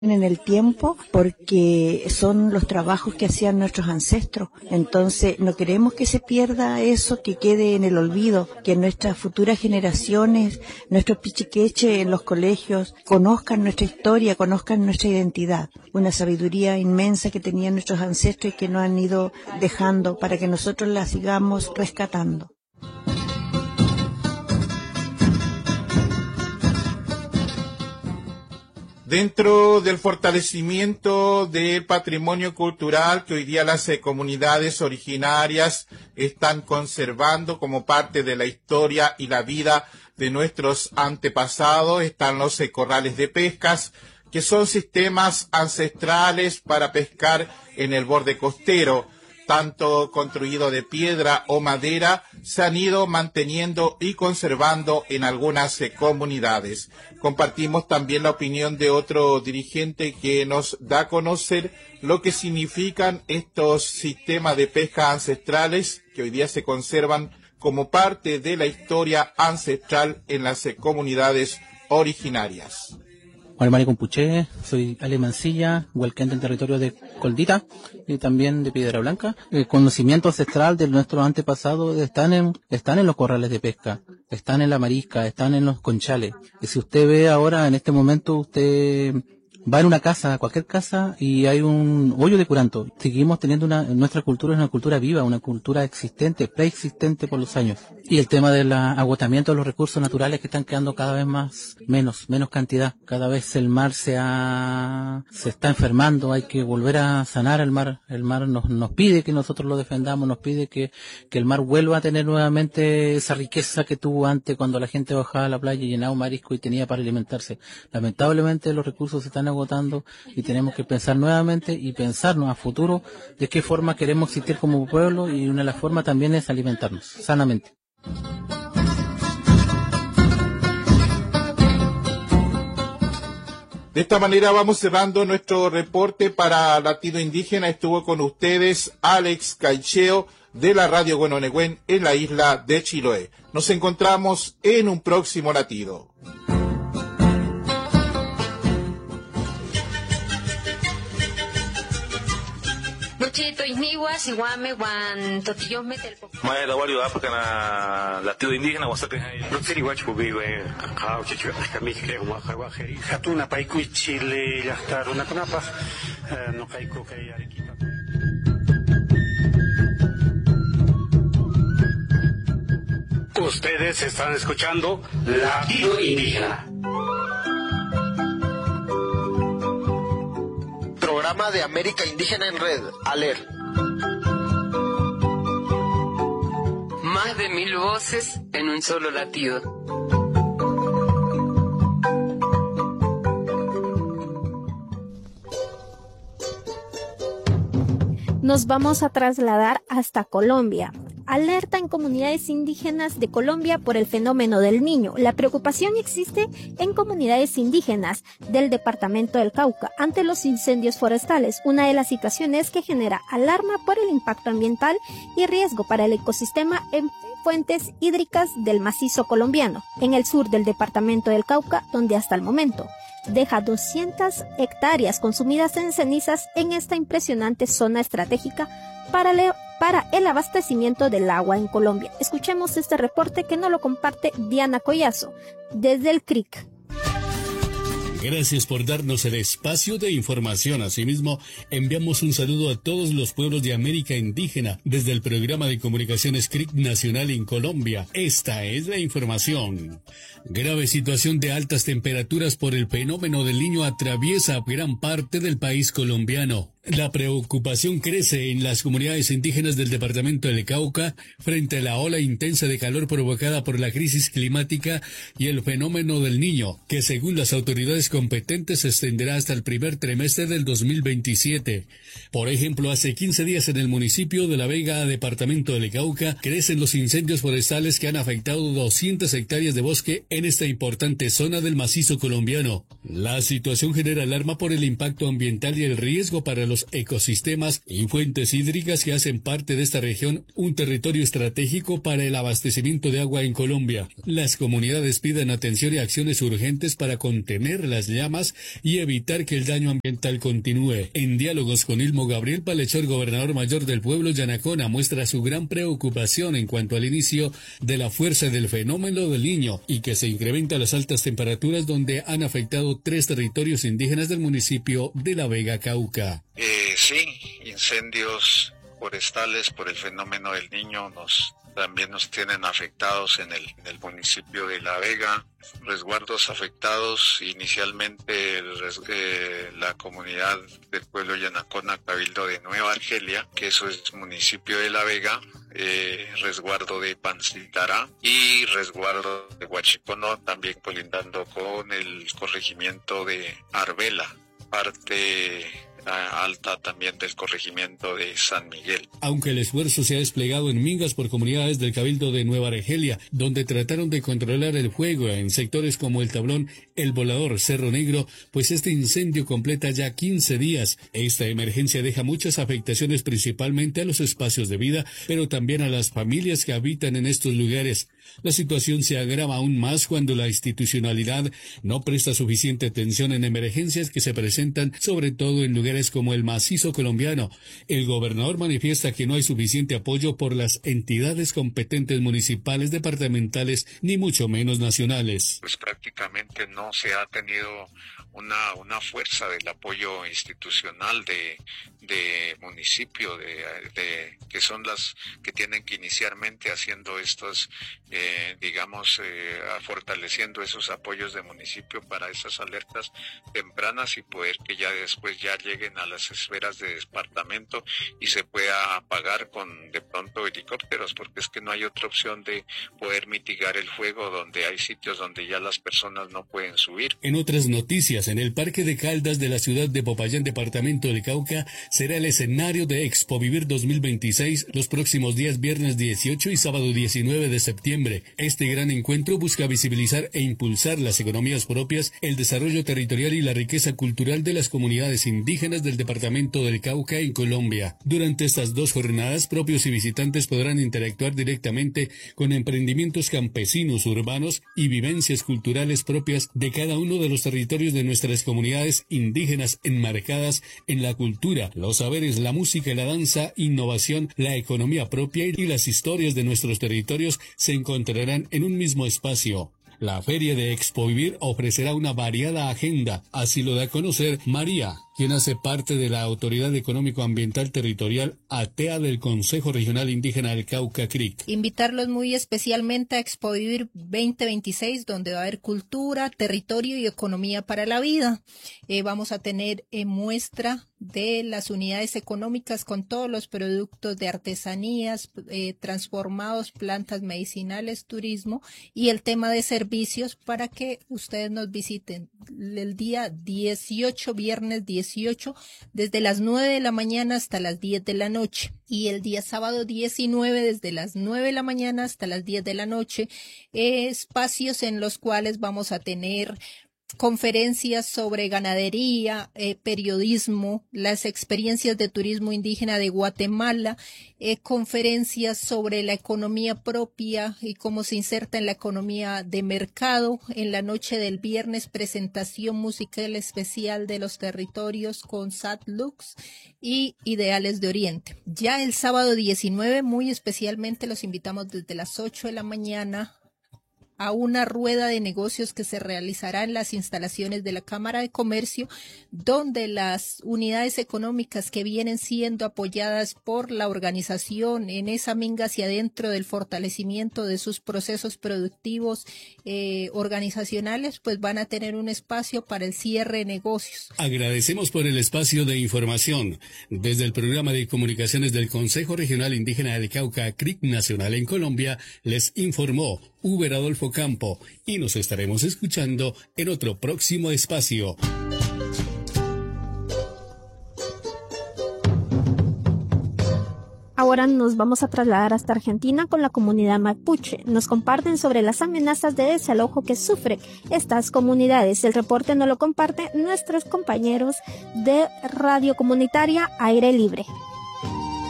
en el tiempo porque son los trabajos que hacían nuestros ancestros. Entonces no queremos que se pierda eso, que quede en el olvido, que nuestras futuras generaciones, nuestros pichiqueches en los colegios conozcan nuestra historia, conozcan nuestra identidad. Una sabiduría inmensa que tenían nuestros ancestros y que nos han ido dejando para que nosotros la sigamos rescatando. Dentro del fortalecimiento del patrimonio cultural que hoy día las comunidades originarias están conservando como parte de la historia y la vida de nuestros antepasados, están los corrales de pescas, que son sistemas ancestrales para pescar en el borde costero, tanto construido de piedra o madera, se han ido manteniendo y conservando en algunas comunidades. Compartimos también la opinión de otro dirigente que nos da a conocer lo que significan estos sistemas de pesca ancestrales que hoy día se conservan como parte de la historia ancestral en las comunidades originarias. Mari Compuché, soy Ale Mancilla, huelquén del territorio de Coldita y también de Piedra Blanca. El conocimiento ancestral de nuestros antepasados están en los corrales de pesca, están en la marisca, están en los conchales. Y si usted ve ahora, en este momento, usted va en una casa, cualquier casa, y hay un hoyo de curanto. Seguimos teniendo nuestra cultura es una cultura viva, una cultura existente, preexistente por los años. Y el tema del agotamiento de los recursos naturales que están quedando cada vez menos cantidad. Cada vez el mar se está enfermando, hay que volver a sanar el mar. El mar nos pide que nosotros lo defendamos, nos pide que el mar vuelva a tener nuevamente esa riqueza que tuvo antes cuando la gente bajaba a la playa y llenaba un marisco y tenía para alimentarse. Lamentablemente los recursos se están agotando y tenemos que pensar nuevamente y pensarnos a futuro de qué forma queremos existir como pueblo, y una de las formas también es alimentarnos sanamente. De esta manera vamos cerrando nuestro reporte para Latido Indígena. Estuvo con ustedes Alex Caicheo de la Radio Guenoneguén en la isla de Chiloé. Nos encontramos en un próximo Latido. Maeda Wario África na Latido Indígena wasate Roteri wachu biwe kakao chichu kamike wakawaheri hatuna paiku Chile yahtaruna kunapa no kaiko kay Arequipa. Ustedes están escuchando Latido Indígena. Programa de América Indígena en Red, ALER. Más de 1000 voces en un solo latido. Nos vamos a trasladar hasta Colombia. Alerta en comunidades indígenas de Colombia por el fenómeno del Niño. La preocupación existe en comunidades indígenas del departamento del Cauca ante los incendios forestales, una de las situaciones que genera alarma por el impacto ambiental y riesgo para el ecosistema en fuentes hídricas del macizo colombiano, en el sur del departamento del Cauca, donde hasta el momento deja 200 hectáreas consumidas en cenizas en esta impresionante zona estratégica para el abastecimiento del agua en Colombia. Escuchemos este reporte que nos lo comparte Diana Collazo desde el CRIC. Gracias por darnos el espacio de información. Asimismo, enviamos un saludo a todos los pueblos de América Indígena desde el programa de comunicaciones CRIC Nacional en Colombia. Esta es la información. Grave situación de altas temperaturas por el fenómeno del Niño atraviesa gran parte del país colombiano. La preocupación crece en las comunidades indígenas del departamento del Cauca frente a la ola intensa de calor provocada por la crisis climática y el fenómeno del Niño, que según las autoridades competentes se extenderá hasta el primer trimestre del 2027. Por ejemplo, hace 15 días en el municipio de La Vega, departamento del Cauca, crecen los incendios forestales que han afectado 200 hectáreas de bosque en esta importante zona del macizo colombiano. La situación genera alarma por el impacto ambiental y el riesgo para los ecosistemas y fuentes hídricas que hacen parte de esta región un territorio estratégico para el abastecimiento de agua en Colombia. Las comunidades piden atención y acciones urgentes para contener las llamas y evitar que el daño ambiental continúe. En diálogos con Ilmo, Gabriel Palechor, gobernador mayor del pueblo Yanacona, muestra su gran preocupación en cuanto al inicio de la fuerza del fenómeno del Niño y que se incrementan las altas temperaturas donde han afectado 3 territorios indígenas del municipio de La Vega, Cauca. Sí, incendios forestales por el fenómeno del Niño también nos tienen afectados en el municipio de La Vega. Resguardos afectados inicialmente la comunidad del pueblo Yanacona, Cabildo de Nueva Argelia, que eso es municipio de La Vega, resguardo de Pancitará y resguardo de Huachicono, también colindando con el corregimiento de Arbela, parte alta también del corregimiento de San Miguel. Aunque el esfuerzo se ha desplegado en Mingas por comunidades del Cabildo de Nueva Argelia, donde trataron de controlar el fuego en sectores como El Tablón, El Volador, Cerro Negro, pues este incendio completa ya 15 días. Esta emergencia deja muchas afectaciones principalmente a los espacios de vida, pero también a las familias que habitan en estos lugares. La situación se agrava aún más cuando la institucionalidad no presta suficiente atención en emergencias que se presentan sobre todo en lugares como el Macizo Colombiano. El gobernador manifiesta que no hay suficiente apoyo por las entidades competentes municipales, departamentales, ni mucho menos nacionales. Pues prácticamente no se ha tenido una fuerza del apoyo institucional de municipio, que son las que tienen que inicialmente haciendo estos, fortaleciendo esos apoyos de municipio para esas alertas tempranas y poder que ya después ya lleguen a las esferas de departamento y se pueda apagar con de pronto helicópteros, porque es que no hay otra opción de poder mitigar el fuego donde hay sitios donde ya las personas no pueden subir. En otras noticias, en el Parque de Caldas de la ciudad de Popayán, departamento del Cauca, será el escenario de Expo Vivir 2026 los próximos días viernes 18 y sábado 19 de septiembre. Este gran encuentro busca visibilizar e impulsar las economías propias, el desarrollo territorial y la riqueza cultural de las comunidades indígenas del departamento del Cauca en Colombia. Durante estas 2 jornadas, propios y visitantes podrán interactuar directamente con emprendimientos campesinos, urbanos y vivencias culturales propias de cada uno de los territorios de nuestras comunidades indígenas enmarcadas en la cultura, los saberes, la música y la danza, innovación, la economía propia y las historias de nuestros territorios se encontrarán en un mismo espacio. La Feria de Expo Vivir ofrecerá una variada agenda, así lo da a conocer María, quien hace parte de la Autoridad Económico-Ambiental Territorial ATEA del Consejo Regional Indígena del Cauca CRIC. Invitarlos muy especialmente a Expo Vivir 2026, donde va a haber cultura, territorio y economía para la vida. Vamos a tener muestra de las unidades económicas con todos los productos de artesanías, transformados, plantas medicinales, turismo y el tema de servicios para que ustedes nos visiten el día 18, viernes 18, desde las 9 de la mañana hasta las 10 de la noche. Y el día sábado 19, desde las 9 de la mañana hasta las 10 de la noche, espacios en los cuales vamos a tener conferencias sobre ganadería, periodismo, las experiencias de turismo indígena de Guatemala, conferencias sobre la economía propia y cómo se inserta en la economía de mercado. En la noche del viernes, presentación musical especial de los territorios con Sat Lux y Ideales de Oriente. Ya el sábado 19, muy especialmente, los invitamos desde las 8 de la mañana a una rueda de negocios que se realizará en las instalaciones de la Cámara de Comercio, donde las unidades económicas que vienen siendo apoyadas por la organización en esa minga hacia adentro del fortalecimiento de sus procesos productivos organizacionales, pues van a tener un espacio para el cierre de negocios. Agradecemos por el espacio de información. Desde el programa de comunicaciones del Consejo Regional Indígena del Cauca, CRIC Nacional en Colombia, les informó Uber Adolfo Campo, y nos estaremos escuchando en otro próximo espacio. Ahora Ahora nos vamos a trasladar hasta Argentina con la comunidad mapuche. Nos comparten sobre las amenazas de desalojo que sufren estas comunidades. El reporte nos lo comparten nuestros compañeros de Radio Comunitaria Aire Libre.